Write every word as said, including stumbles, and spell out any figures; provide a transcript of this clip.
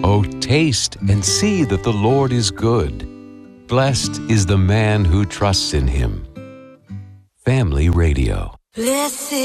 Oh, taste and see that the Lord is good. Blessed is the man who trusts in him. Family Radio. Blessed